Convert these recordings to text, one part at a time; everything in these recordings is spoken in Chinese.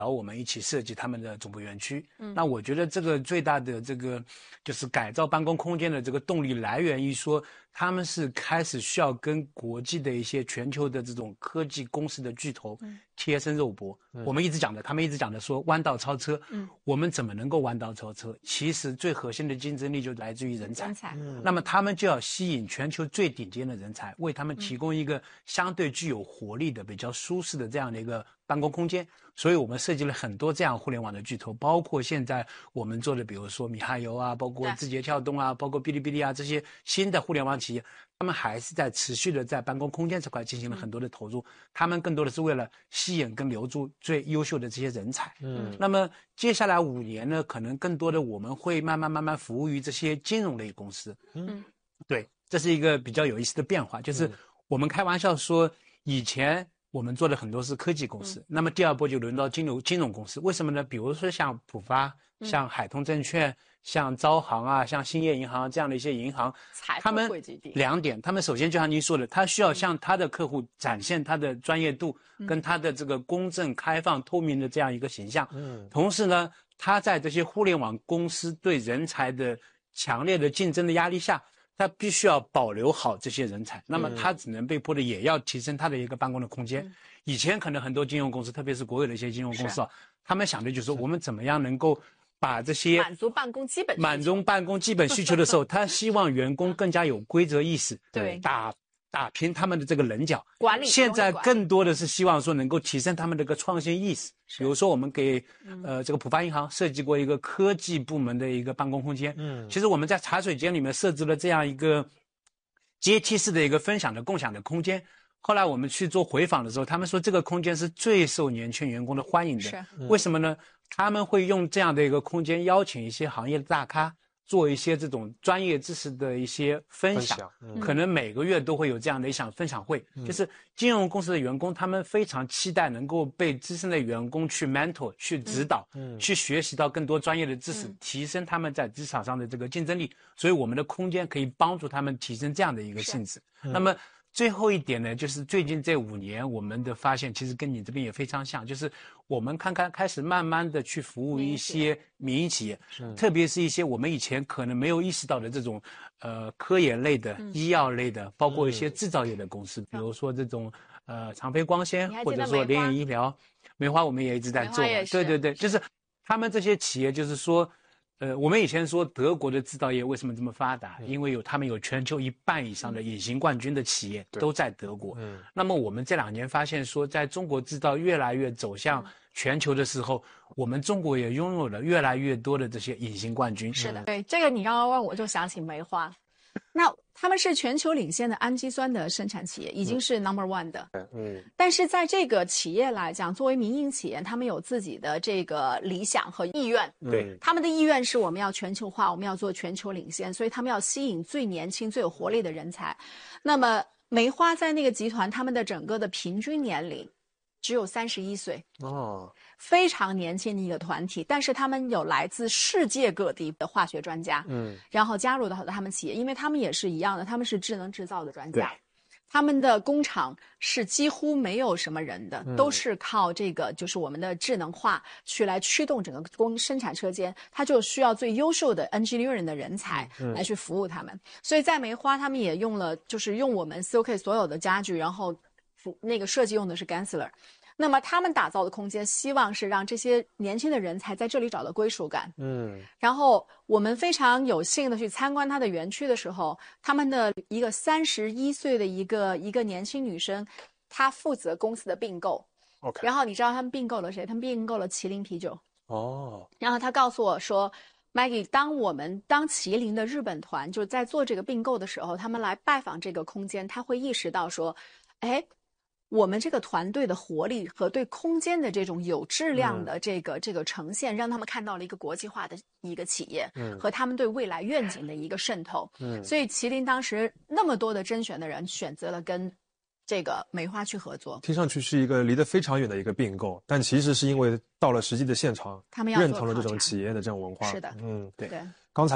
然后我们一起设计他们的总部园区。那我觉得这个最大的这个就是改造办公空间的这个动力来源于说，他们是开始需要跟国际的一些全球的这种科技公司的巨头贴身肉搏。我们一直讲的，他们一直讲的说弯道超车。我们怎么能够弯道超车？其实最核心的竞争力就来自于人才。那么他们就要吸引全球最顶尖的人才，为他们提供一个相对具有活力的、比较舒适的这样的一个办公空间。所以我们设计了很多这样互联网的巨头，包括现在我们做的，比如说米哈游啊，包括字节跳动啊，包括哔哩哔哩啊，这些新的互联网企业，他们还是在持续的在办公空间这块进行了很多的投入。他们更多的是为了吸引跟留住最优秀的这些人才。那么接下来5年呢，可能更多的我们会慢慢服务于这些金融类公司。对，这是一个比较有意思的变化，就是我们开玩笑说，以前我们做的很多是科技公司，那么第二波就轮到金融公司。为什么呢？比如说像浦发、像海通证券、像招行啊、像兴业银行这样的一些银行，他们2点，他们首先就像您说的，他需要向他的客户展现他的专业度跟他的这个公正、开放、透明的这样一个形象。同时呢，他在这些互联网公司对人才的强烈的竞争的压力下，他必须要保留好这些人才，那么他只能被迫的也要提升他的一个办公的空间。以前可能很多金融公司，特别是国有的一些金融公司啊，他们想的就是说，我们怎么样能够把这些满足办公基本需求的时候，他希望员工更加有规则意识， 对， 打平他们的这个棱角。 管理现在更多的是希望说能够提升他们的一个创新意识。比如说我们给这个浦发银行设计过一个科技部门的一个办公空间。其实我们在茶水间里面设置了这样一个阶梯式的一个分享的共享的空间。后来我们去做回访的时候，他们说这个空间是最受年轻员工的欢迎的。为什么呢？他们会用这样的一个空间邀请一些行业的大咖，做一些这种专业知识的一些分享。可能每个月都会有这样的一场分享会。就是金融公司的员工，他们非常期待能够被资深的员工去 mentor 去指导，去学习到更多专业的知识，提升他们在职场上的这个竞争力。所以我们的空间可以帮助他们提升这样的一个性质。那么最后一点呢，就是最近这5年我们的发现其实跟你这边也非常像，就是我们开始慢慢的去服务一些民营企业，特别是一些我们以前可能没有意识到的这种科研类的、医药类的，包括一些制造业的公司，比如说这种长飞光纤，或者说联影医疗、梅花我们也一直在做。对，就是他们这些企业，就是说我们以前说德国的制造业为什么这么发达？因为他们有全球1半以上的隐形冠军的企业都在德国。那么我们这2年发现说，在中国制造越来越走向全球的时候，我们中国也拥有了越来越多的这些隐形冠军。 是的，对，这个你刚刚问我就想起梅花。那他们是全球领先的氨基酸的生产企业，已经是 No.1 的。但是在这个企业来讲，作为民营企业，他们有自己的这个理想和意愿。 对， 他们的意愿是我们要全球化，我们要做全球领先，所以他们要吸引最年轻、最有活力的人才。那么梅花在那个集团，他们的整个的平均年龄只有31岁。非常年轻的一个团体，但是他们有来自世界各地的化学专家，然后加入到他们企业，因为他们也是一样的，他们是智能制造的专家，他们的工厂是几乎没有什么人的，都是靠这个就是我们的智能化去来驱动整个生产车间，它就需要最优秀的 engineering 的人才来去服务他们。所以在梅花，他们也用了，就是用我们 COK 所有的家具，然后那个设计用的是 Gensler。那么他们打造的空间，希望是让这些年轻的人才在这里找到归属感。然后我们非常有幸的去参观他的园区的时候，他们的一个31岁的一个年轻女生，她负责公司的并购。然后你知道他们并购了谁？他们并购了麒麟啤酒。然后她告诉我说，Maggie， 当麒麟的日本团就在做这个并购的时候，他们来拜访这个空间，他会意识到说，我们这个团队的活力和对空间的这种有质量的这个呈现，让他们看到了一个国际化的一个企业，和他们对未来愿景的一个渗透。所以麒麟当时那么多的甄选的人选择了跟这个梅花去合作。 听上去是一个离得非常远的一个并购，但其实是因为到了实际的现场， 他们要认同了这种企业的这种文化。 是的， 对。 刚才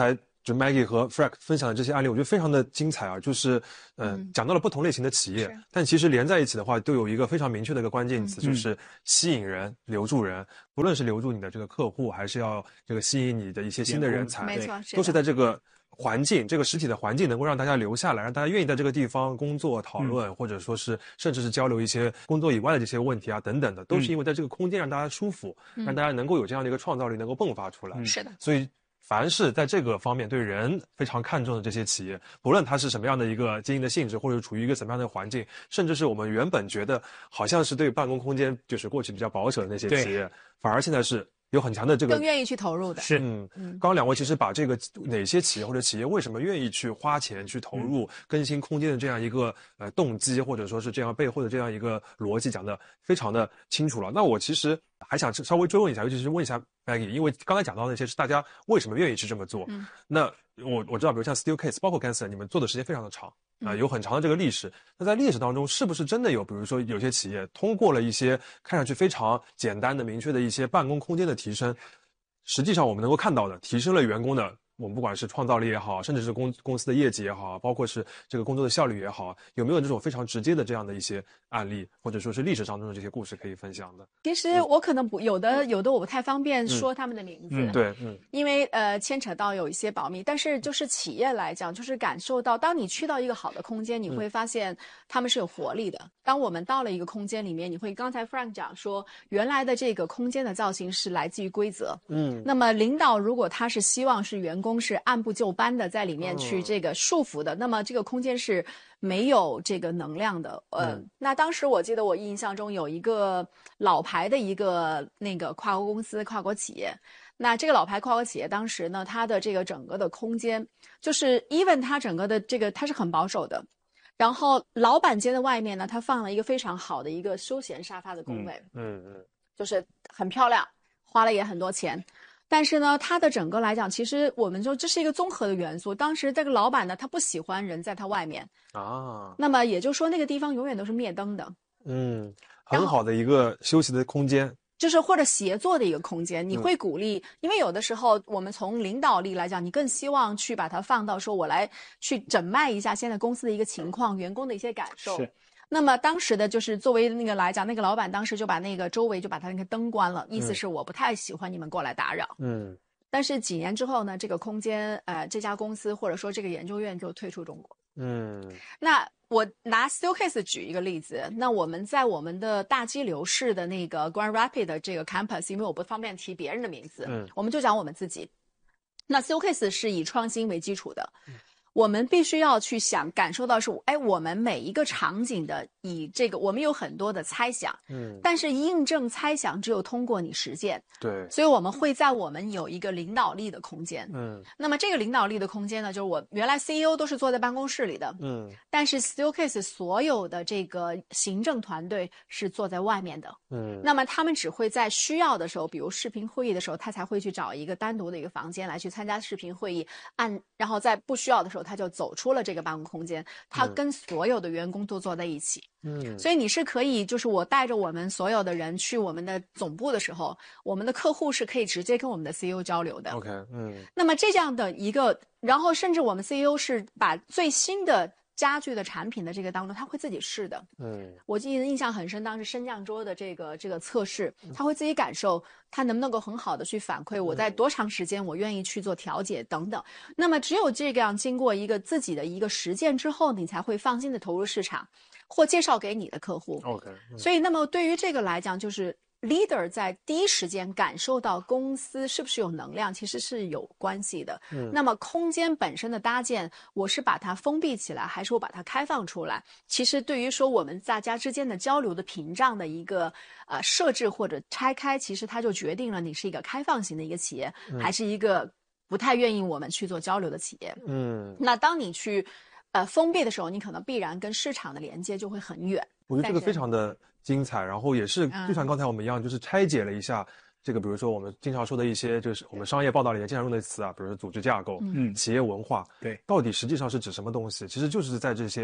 就 Maggie 和 Frank 分享的这些案例，我觉得非常的精彩啊，就是讲到了不同类型的企业，但其实连在一起的话，都有一个非常明确的一个关键词，就是吸引人、留住人。不论是留住你的这个客户，还是要这个吸引你的一些新的人才， 没错， 都是在这个环境，这个实体的环境能够让大家留下来，让大家愿意在这个地方工作、讨论，或者说是甚至是交流一些工作以外的这些问题啊等等的，都是因为在这个空间让大家舒服，让大家能够有这样的一个创造力能够迸发出来。 是的， 所以凡是在这个方面对人非常看重的这些企业，不论它是什么样的一个经营的性质，或者处于一个什么样的环境，甚至是我们原本觉得好像是对办公空间就是过去比较保守的那些企业，反而现在是有很强的这个更愿意去投入的。 是， 刚刚两位其实把这个哪些企业或者企业为什么愿意去花钱去投入更新空间的这样一个动机，或者说是这样背后的这样一个逻辑讲得非常的清楚了。那我其实还想稍微追问一下，尤其是问一下 Maggie， 因为刚才讲到那些是大家为什么愿意去这么做。那我知道，比如像 Steelcase， 包括 Gensler， 你们做的时间非常的长有很长的这个历史。那在历史当中，是不是真的有，比如说有些企业通过了一些看上去非常简单的、明确的一些办公空间的提升，实际上我们能够看到的，提升了员工的，我们不管是创造力也好，甚至是公司的业绩也好，包括是这个工作的效率也好，有没有这种非常直接的这样的一些案例，或者说是历史当中的这些故事可以分享的？ 其实我可能有的我不太方便说他们的名字， 对， 因为牵扯到有一些保密。但是就是企业来讲，就是感受到，当你去到一个好的空间，你会发现他们是有活力的。当我们到了一个空间里面，你会刚才 Frank 讲说，原来的这个空间的造型是来自于规则，那么领导如果他是希望是员工是按部就班的在里面去这个束缚的，那么这个空间是没有这个能量的。那当时我记得我印象中有一个老牌的一个那个跨国公司、跨国企业。那这个老牌跨国企业当时呢，它的这个整个的空间，就是 even 它整个的这个它是很保守的。然后老板间的外面呢，它放了一个非常好的一个休闲沙发的工位，就是很漂亮，花了也很多钱。但是呢，它的整个来讲，其实我们说这是一个综合的元素。当时这个老板呢，他不喜欢人在他外面啊，那么也就是说那个地方永远都是灭灯的。 很好的一个休息的空间。 就是或者协作的一个空间，你会鼓励，因为有的时候我们从领导力来讲，你更希望去把它放到说我来去诊脉一下现在公司的一个情况，员工的一些感受。是。那么当时的就是作为那个来讲，那个老板当时就把那个周围就把他那个灯关了，意思是我不太喜欢你们过来打扰。但是几年之后呢，这个空间这家公司或者说这个研究院就退出中国。那我拿 Steelcase 举一个例子，那我们在我们的大激流市的那个 Grand Rapids 的这个 campus， 因为我不方便提别人的名字，我们就讲我们自己。那 Steelcase 是以创新为基础的，我们必须要去感受到是，我们每一个场景的以这个，我们有很多的猜想，但是印证猜想只有通过你实践， 对， 所以我们会在我们有一个领导力的空间，那么这个领导力的空间呢，就是我原来 CEO 都是坐在办公室里的，但是 Steelcase 所有的这个行政团队是坐在外面的，那么他们只会在需要的时候，比如视频会议的时候，他才会去找一个单独的一个房间来去参加视频会议，然后在不需要的时候，他就走出了这个办公空间，他跟所有的员工都坐在一起。所以你是可以，就是我带着我们所有的人去我们的总部的时候，我们的客户是可以直接跟我们的 CEO 交流的。 OK， 那么这样的一个，然后甚至我们 CEO 是把最新的家具的产品的这个当中，他会自己试的。我记得印象很深，当时升降桌的这个测试，他会自己感受，他能不能够很好的去反馈我在多长时间我愿意去做调节等等。那么只有这样经过一个自己的一个实践之后，你才会放心的投入市场，或介绍给你的客户。 OK， 所以那么对于这个来讲，就是leader 在第一时间感受到公司是不是有能量，其实是有关系的。那么空间本身的搭建，我是把它封闭起来，还是我把它开放出来？其实对于说我们大家之间的交流的屏障的一个设置或者拆开，其实它就决定了你是一个开放型的一个企业，还是一个不太愿意我们去做交流的企业。那当你去封闭的时候，你可能必然跟市场的连接就会很远。 我觉得这个非常的精彩，然后也是就像刚才我们一样，就是拆解了一下这个，比如说我们经常说的一些，就是我们商业报道里面经常用的词啊，比如说组织架构、企业文化， 对， 到底实际上是指什么东西？其实就是在这些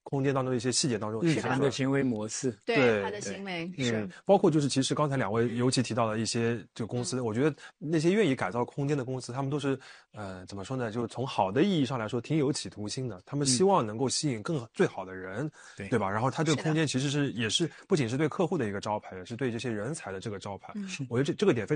空间当中的一些细节当中日体现出来。 常的行为模式。 对他的行为是。 包括就是其实刚才两位尤其提到的一些这个公司，我觉得那些愿意改造空间的公司，他们都是怎么说呢？就是从好的意义上来说，挺有企图心的。他们希望能够吸引最好的人，对吧？然后他这个空间其实也是不仅是对客户的一个招牌，也是对这些人才的这个招牌。我觉得这个点非常。